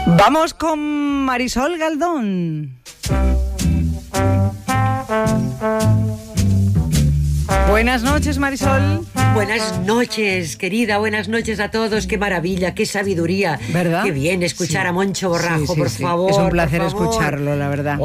Vamos con Marisol Galdón. Buenas noches, Marisol. Buenas noches, querida, buenas noches a todos. Qué maravilla, qué sabiduría. ¿Verdad? Qué bien escuchar a Moncho Borrajo, por favor. Es un placer escucharlo, la verdad.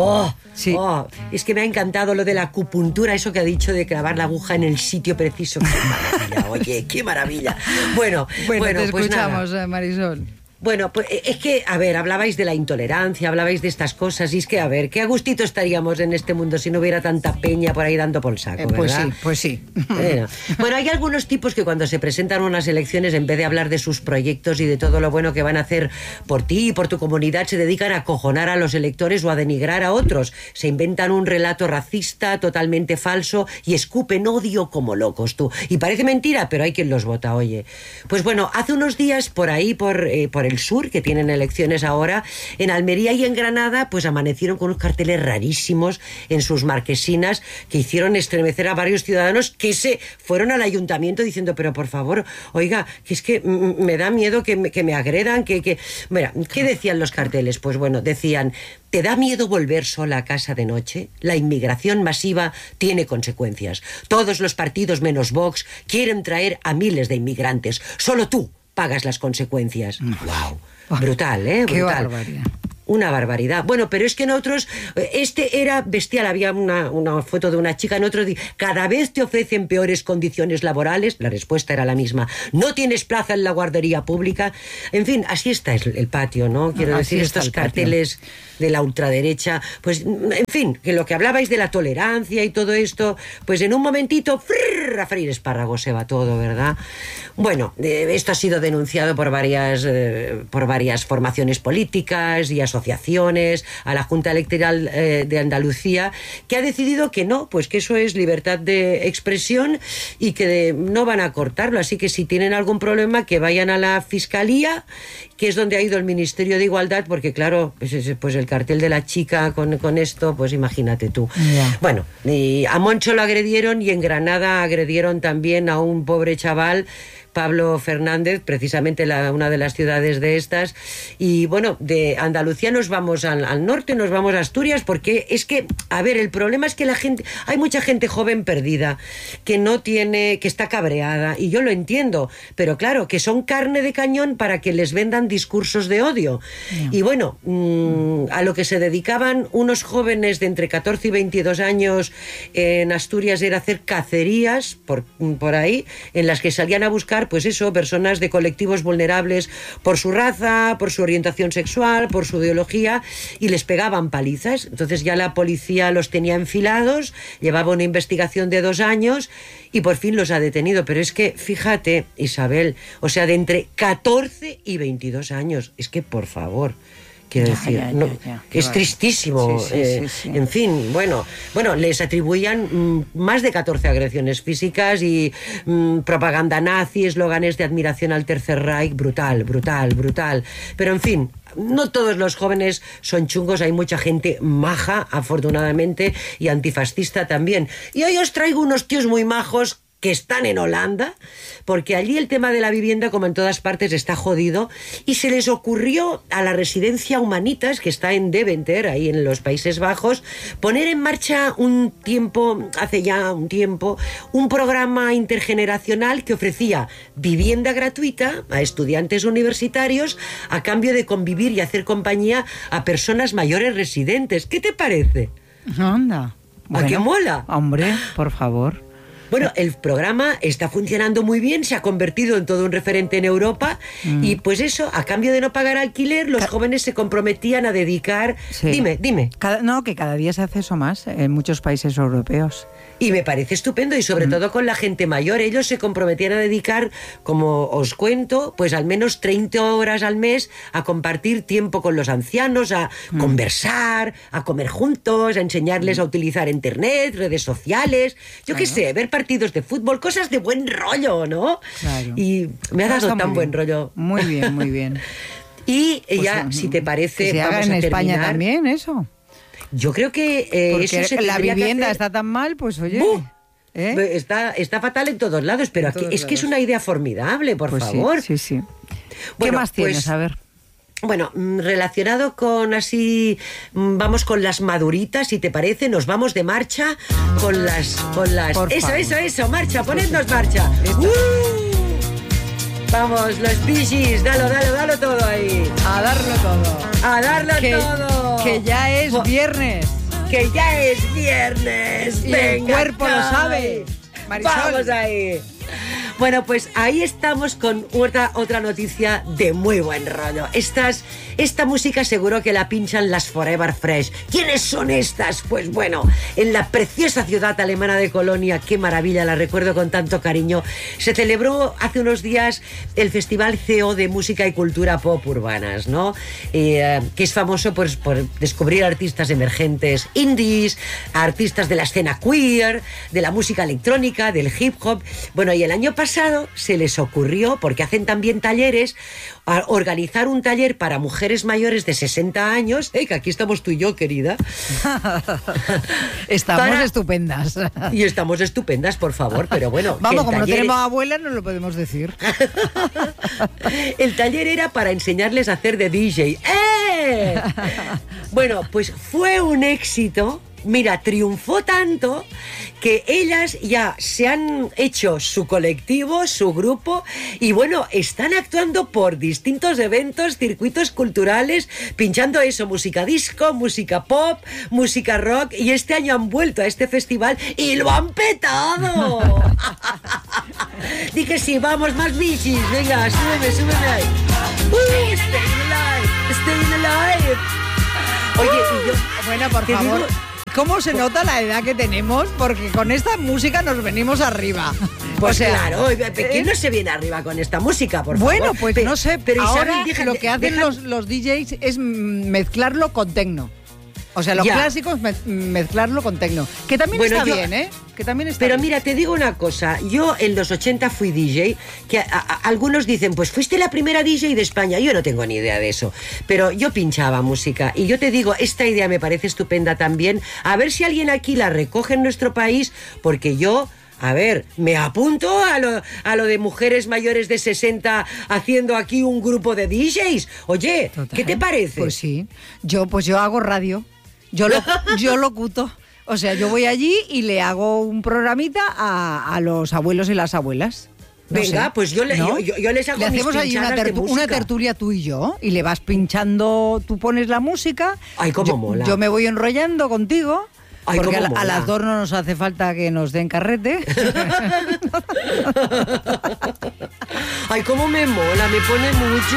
Es que me ha encantado lo de la acupuntura, eso que ha dicho de clavar la aguja en el sitio preciso. Qué maravilla, oye, qué maravilla. Bueno, te pues escuchamos, nada. Marisol. Bueno, pues es que, a ver, hablabais de la intolerancia, hablabais de estas cosas, y es que, a ver, qué a gustito estaríamos en este mundo si no hubiera tanta peña por ahí dando por saco, ¿verdad? Pues sí. Bueno, hay algunos tipos que cuando se presentan a unas elecciones, en vez de hablar de sus proyectos y de todo lo bueno que van a hacer por ti y por tu comunidad, se dedican a acojonar a los electores o a denigrar a otros. Se inventan un relato racista totalmente falso y escupen odio como locos, tú. Y parece mentira, pero hay quien los vota, oye. Pues bueno, hace unos días por ahí, por el sur, que tienen elecciones ahora, en Almería y en Granada, pues amanecieron con unos carteles rarísimos en sus marquesinas que hicieron estremecer a varios ciudadanos que se fueron al ayuntamiento diciendo, pero por favor, oiga, que es que me da miedo que me agredan, Mira, ¿qué decían los carteles? Pues bueno, decían: ¿te da miedo volver sola a casa de noche? La inmigración masiva tiene consecuencias. Todos los partidos menos Vox quieren traer a miles de inmigrantes. Solo tú pagas las consecuencias. ¡Wow! Brutal, ¿eh? Qué Brutal. barbaridad. Una barbaridad. Bueno, pero es que en otros, este era bestial. Había una foto de una chica, en otro cada vez te ofrecen peores condiciones laborales. La respuesta era la misma: no tienes plaza en la guardería pública. En fin, así está el patio, ¿no? Quiero decir, estos carteles de la ultraderecha. Pues, en fin, que lo que hablabais de la tolerancia y todo esto, pues en un momentito, a freír espárragos se va todo, ¿verdad? Bueno, esto ha sido denunciado por varias formaciones políticas y asociaciones, a la Junta Electoral de Andalucía, que ha decidido que no, pues que eso es libertad de expresión y que no van a cortarlo. Así que si tienen algún problema, que vayan a la Fiscalía, que es donde ha ido el Ministerio de Igualdad, porque claro, pues el cartel de la chica con esto, pues imagínate tú. Yeah. Bueno, y a Moncho lo agredieron, y en Granada agredieron también a un pobre chaval, Pablo Fernández, precisamente una de las ciudades de estas. Y bueno, de Andalucía nos vamos al norte, nos vamos a Asturias, porque es que, a ver, el problema es que hay mucha gente joven perdida, que está cabreada, y yo lo entiendo, pero claro, que son carne de cañón para que les vendan discursos de odio. Y bueno, a lo que se dedicaban unos jóvenes de entre 14 y 22 años en Asturias era hacer cacerías por ahí, en las que salían a buscar, pues eso, personas de colectivos vulnerables por su raza, por su orientación sexual, por su ideología, y les pegaban palizas. Entonces ya la policía los tenía enfilados, llevaba una investigación de 2 años y por fin los ha detenido. Pero es que, fíjate, Isabel, o sea, de entre 14 y 22 años, es que, por favor... Quiero decir, es tristísimo. Sí. En fin, bueno, les atribuían más de 14 agresiones físicas y propaganda nazi, eslóganes de admiración al Tercer Reich. Brutal. Pero en fin, no todos los jóvenes son chungos, hay mucha gente maja, afortunadamente, y antifascista también. Y hoy os traigo unos tíos muy majos que están en Holanda, porque allí el tema de la vivienda, como en todas partes, está jodido, y se les ocurrió a la residencia Humanitas, que está en Deventer, ahí en los Países Bajos, poner en marcha hace ya un tiempo, un programa intergeneracional que ofrecía vivienda gratuita a estudiantes universitarios a cambio de convivir y hacer compañía a personas mayores residentes. ¿Qué te parece? Anda. ¿A qué mola? Hombre, por favor. Bueno, el programa está funcionando muy bien, se ha convertido en todo un referente en Europa, y pues eso, a cambio de no pagar alquiler, los jóvenes se comprometían a dedicar... Sí. Dime. Que cada día se hace eso más en muchos países europeos. Y me parece estupendo, y sobre todo con la gente mayor. Ellos se comprometían a dedicar, como os cuento, pues al menos 30 horas al mes a compartir tiempo con los ancianos, a conversar, a comer juntos, a enseñarles a utilizar internet, redes sociales, yo qué sé, ver partidos de fútbol, cosas de buen rollo, ¿no? Claro. Y me ha dado tan buen rollo. Muy bien. Y pues ya, si te parece, que se haga vamos en a España terminar. También, eso. Yo creo que porque eso se la tendría vivienda que hacer. está tan mal, pues oye... Está fatal en todos lados, pero aquí es que es una idea formidable, por favor. Sí. Bueno, ¿Qué más tienes? Pues, a ver. Bueno, relacionado con así, vamos con las maduritas, si te parece, nos vamos de marcha con las... Eso, marcha, ponednos marcha. Vamos, los Bee Gees, dalo todo ahí. A darlo todo. A darlo todo. Que ya es viernes. Que ya es viernes. Y venga, el cuerpo lo sabe. Marisol. Vamos ahí. Bueno, pues ahí estamos con otra noticia de muy buen rollo. Esta música seguro que la pinchan las Forever Fresh. ¿Quiénes son estas? Pues bueno, en la preciosa ciudad alemana de Colonia, qué maravilla, la recuerdo con tanto cariño, se celebró hace unos días el Festival CO de Música y Cultura Pop Urbanas, ¿no? Que es famoso por descubrir artistas emergentes indies, artistas de la escena queer, de la música electrónica, del hip hop. Bueno, y el año pasado se les ocurrió, porque hacen también talleres, a organizar un taller para mujeres mayores de 60 años. Que aquí estamos tú y yo, querida. Estamos estupendas. Y estamos estupendas, por favor, pero bueno. Vamos, como no tenemos abuelas, no lo podemos decir. El taller era para enseñarles a hacer de DJ. Bueno, pues fue un éxito. Mira, triunfó tanto que ellas ya se han hecho su colectivo, su grupo, y bueno, están actuando por distintos eventos, circuitos culturales, pinchando eso, música disco, música pop, música rock, y este año han vuelto a este festival y lo han petado. Dije sí, vamos, más bichis, venga, súbeme ahí. Stay alive. Oye, y yo... Bueno, por favor... Digo, ¿cómo se nota la edad que tenemos? Porque con esta música nos venimos arriba. Pues claro, ¿quién no se viene arriba con esta música, por favor? Bueno, pues no sé, pero ahora lo que hacen los DJs es mezclarlo con tecno. O sea, los clásicos mezclarlo con tecno. Que también está bien, ¿eh? Que también está pero bien. Mira, te digo una cosa. Yo en los 80 fui DJ, que algunos dicen, pues fuiste la primera DJ de España. Yo no tengo ni idea de eso. Pero yo pinchaba música. Y yo te digo, esta idea me parece estupenda también. A ver si alguien aquí la recoge en nuestro país, porque yo... A ver, me apunto a lo de mujeres mayores de 60 haciendo aquí un grupo de DJs. Oye, total, ¿qué te parece? Pues sí. Yo hago radio. Yo locuto. O sea, yo voy allí y le hago un programita a los abuelos y las abuelas. No Venga, sé, pues yo les hago le hacemos allí una tertulia tú y yo, y le vas pinchando, tú pones la música. Ay, cómo mola. Yo me voy enrollando contigo. Ay, porque a las dos no nos hace falta que nos den carrete. Ay, cómo me mola, me pone mucho.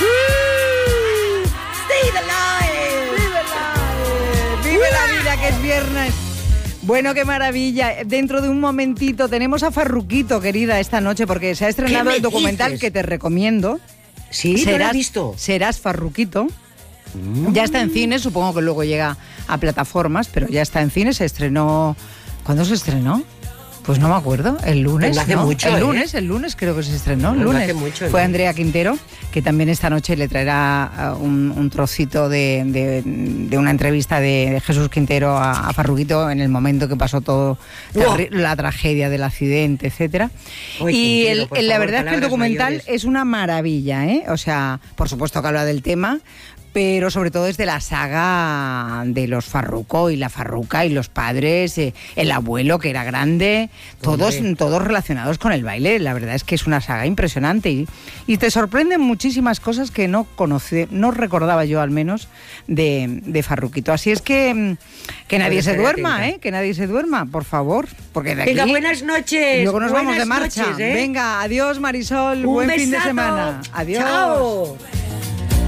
Stay alive. Vive la vida, que es viernes. Bueno, qué maravilla. Dentro de un momentito tenemos a Farruquito, querida, esta noche, porque se ha estrenado el documental que te recomiendo. Sí, no lo he visto. Serás Farruquito. Ya está en cines, supongo que luego llega a plataformas, pero ya está en cines. Se estrenó... ¿Cuándo se estrenó? Pues no me acuerdo. El lunes, hace ¿no? mucho, el lunes creo que se estrenó. El lunes. Hace mucho, fue Andrea Quintero, que también esta noche le traerá un trocito de una entrevista de Jesús Quintero a Farruquito en el momento que pasó todo la tragedia del accidente, etcétera. Y la verdad es que el documental es una maravilla, ¿eh? O sea, por supuesto que habla del tema, pero sobre todo es de la saga de los Farruko y la Farruca y los padres, el abuelo que era grande, todos relacionados con el baile. La verdad es que es una saga impresionante y te sorprenden muchísimas cosas que no recordaba yo al menos de Farruquito. Así es que nadie se duerma, que nadie se duerma, por favor, porque de aquí... Venga, buenas noches. Luego nos vamos de marcha. Venga, adiós Marisol, buen fin de semana. Adiós. Chao.